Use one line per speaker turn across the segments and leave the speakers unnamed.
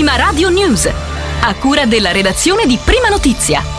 Prima Radio News, a cura della redazione di Prima Notizia.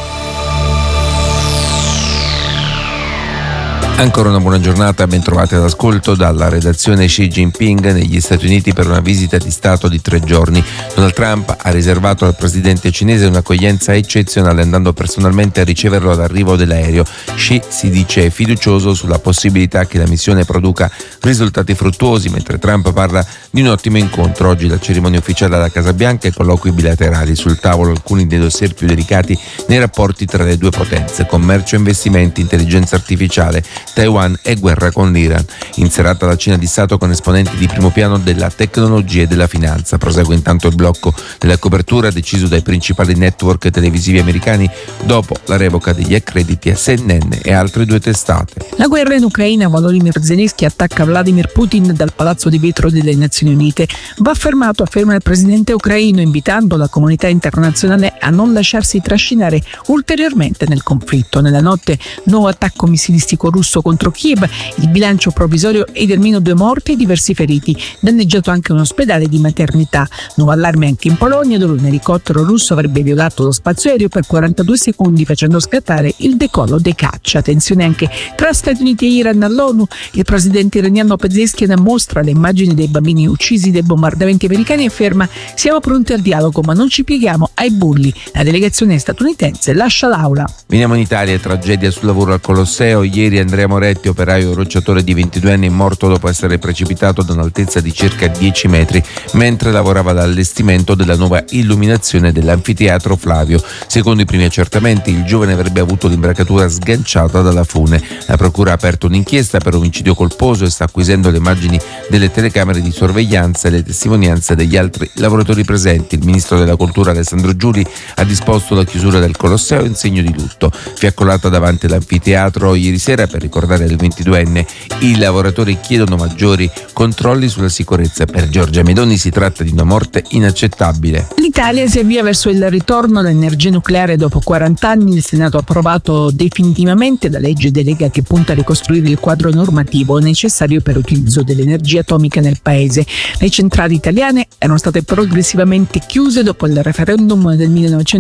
Ancora una buona giornata, ben trovati all'ascolto dalla redazione. Xi Jinping negli Stati Uniti per una visita di Stato di 3 giorni. Donald Trump ha riservato al presidente cinese un'accoglienza eccezionale, andando personalmente a riceverlo all'arrivo dell'aereo. Xi si dice fiducioso sulla possibilità che la missione produca risultati fruttuosi, mentre Trump parla di un ottimo incontro. Oggi la cerimonia ufficiale alla Casa Bianca e colloqui bilaterali. Sul tavolo alcuni dei dossier più delicati nei rapporti tra le due potenze: commercio e investimenti, intelligenza artificiale, Taiwan e guerra con l'Iran. In serata la cena di Stato con esponenti di primo piano della tecnologia e della finanza. Prosegue intanto il blocco della copertura deciso dai principali network televisivi americani dopo la revoca degli accrediti a CNN e altre 2 testate.
La guerra in Ucraina. Volodymyr Zelensky attacca Vladimir Putin dal Palazzo di Vetro delle Nazioni Unite. Va fermato, afferma il presidente ucraino, invitando la comunità internazionale a non lasciarsi trascinare ulteriormente nel conflitto. Nella notte, nuovo attacco missilistico russo contro Kiev, il bilancio provvisorio è di almeno 2 morti e diversi feriti, danneggiato anche un ospedale di maternità. Nuovo allarme anche in Polonia, dove un elicottero russo avrebbe violato lo spazio aereo per 42 secondi, facendo scattare il decollo dei caccia. Tensione anche tra Stati Uniti e Iran all'ONU. Il presidente iraniano Pezeshkian mostra le immagini dei bambini uccisi dai bombardamenti americani e afferma: siamo pronti al dialogo ma non ci pieghiamo ai bulli. La delegazione statunitense lascia l'aula.
Veniamo in Italia. Tragedia sul lavoro al Colosseo. Ieri Andrea Moretti, operaio rocciatore di 22 anni, è morto dopo essere precipitato da un'altezza di circa 10 metri mentre lavorava all'allestimento della nuova illuminazione dell'anfiteatro Flavio. Secondo i primi accertamenti, il giovane avrebbe avuto l'imbracatura sganciata dalla fune. La procura ha aperto un'inchiesta per omicidio colposo e sta acquisendo le immagini delle telecamere di sorveglianza e le testimonianze degli altri lavoratori presenti. Il ministro della Cultura Alessandro Giuli ha disposto la chiusura del Colosseo in segno di lutto. Fiaccolata davanti all'anfiteatro ieri sera per ricordare il 22enne. I lavoratori chiedono maggiori controlli sulla sicurezza. Per Giorgia Meloni si tratta di una morte inaccettabile.
L'Italia si avvia verso il ritorno all'energia nucleare dopo 40 anni. Il Senato ha approvato definitivamente la legge delega che punta a ricostruire il quadro normativo necessario per l'utilizzo dell'energia atomica nel paese. Le centrali italiane erano state progressivamente chiuse dopo il referendum del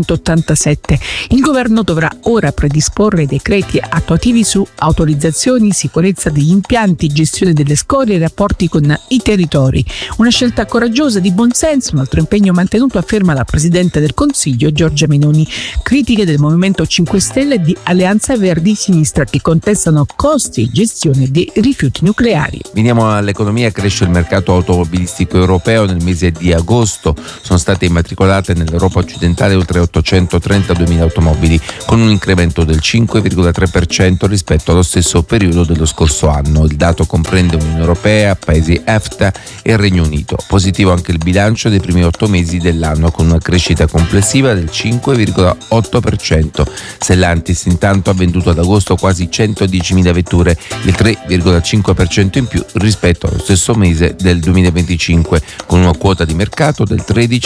1987. Il governo dovrà ora predisporre decreti attuativi su autorizzazioni, sicurezza degli impianti, gestione delle scorie e rapporti con i territori. Una scelta coraggiosa, di buon senso, un altro impegno mantenuto, afferma la Presidente del Consiglio Giorgia Meloni. Critiche del Movimento 5 Stelle e di Alleanza Verdi Sinistra, che contestano costi e gestione dei rifiuti nucleari.
Veniamo all'economia. Cresce il mercato automobilistico europeo. Nel mese di agosto sono state immatricolate nell'Europa occidentale oltre 832.000 automobili, con un incremento del 5,3% rispetto allo stesso periodo dello scorso anno. Il dato comprende Unione Europea, Paesi EFTA e Regno Unito. Positivo anche il bilancio dei primi 8 mesi dell'anno, con una crescita complessiva del 5,8%. Stellantis intanto ha venduto ad agosto quasi 110.000 vetture, il 3,5% in più rispetto allo stesso mese del 2025, con una quota di mercato del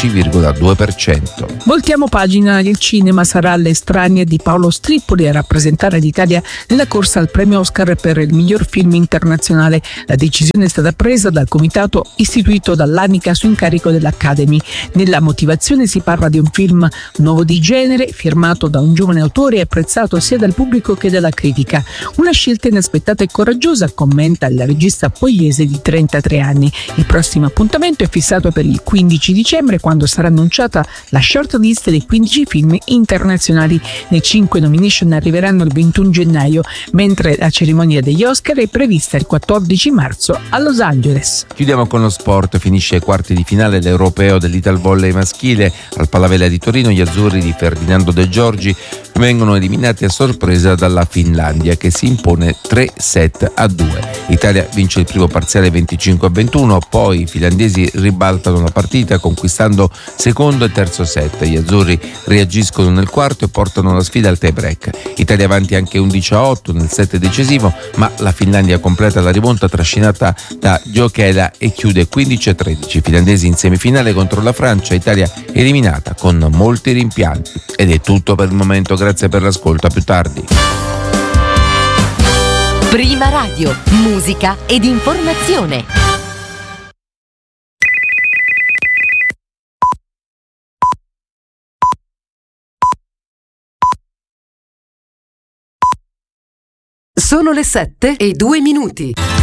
13,2%.
Voltiamo pagina. Il cinema sarà alle stranie di Paolo Strippoli a rappresentare l'Italia nella corsa al premio Oscar per il miglior film internazionale. La decisione è stata presa dal comitato istituito dall'Anica su incarico dell'Academy. Nella motivazione si parla di un film nuovo di genere, firmato da un giovane autore e apprezzato sia dal pubblico che dalla critica. Una scelta inaspettata e coraggiosa, commenta il regista pugliese di 33 anni. Il prossimo appuntamento è fissato per il 15 dicembre, quando sarà annunciata la shortlist dei 15 film internazionali. Le 5 nomination arriveranno il 21 gennaio, mentre la cerimonia degli Oscar è prevista il 14 marzo a Los Angeles.
Chiudiamo con lo sport. Finisce ai quarti di finale l'Europeo dell'Italvolley maschile. Al Palavella di Torino gli azzurri di Ferdinando De Giorgi vengono eliminati a sorpresa dalla Finlandia, che si impone 3-2. L'Italia vince il primo parziale 25-21, poi i finlandesi ribaltano la partita conquistando secondo e terzo set. Gli azzurri reagiscono nel quarto e portano la sfida al tie break. Italia avanti anche 11-8 nel set decisivo, ma la Finlandia completa la rimonta trascinata da Jokela e chiude 15-13. Finlandesi in semifinale contro la Francia. Italia eliminata con molti rimpianti. Ed è tutto per il momento, grazie per l'ascolto, a più tardi.
Prima Radio, musica ed informazione.
Sono le 7:02.